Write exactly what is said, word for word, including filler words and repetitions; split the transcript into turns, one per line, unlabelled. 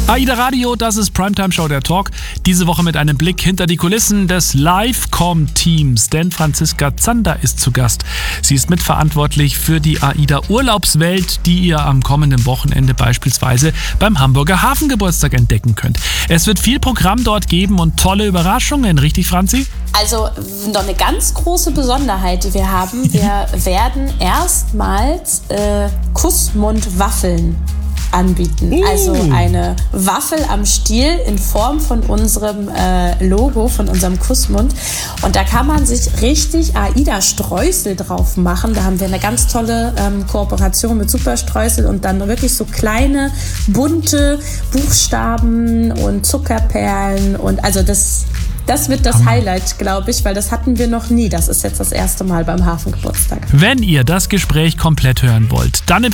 AIDA Radio, das ist Primetime Show der Talk. Diese Woche mit einem Blick hinter die Kulissen des Livecom-Teams, denn Franziska Zander ist zu Gast. Sie ist mitverantwortlich für die AIDA Urlaubswelt, die ihr am kommenden Wochenende beispielsweise beim Hamburger Hafengeburtstag entdecken könnt. Es wird viel Programm dort geben und tolle Überraschungen, richtig, Franzi?
Also noch eine ganz große Besonderheit, die wir haben. Wir werden erstmals äh, Kussmund-Waffeln anbieten. Mm. Also eine Waffel am Stiel in Form von unserem äh, Logo, von unserem Kussmund. Und da kann man sich richtig AIDA-Streusel drauf machen. Da haben wir eine ganz tolle ähm, Kooperation mit Superstreusel und dann wirklich so kleine, bunte Buchstaben und Zuckerperlen. Und also das... Das wird das Highlight, glaube ich, weil das hatten wir noch nie. Das ist jetzt das erste Mal beim Hafengeburtstag.
Wenn ihr das Gespräch komplett hören wollt, dann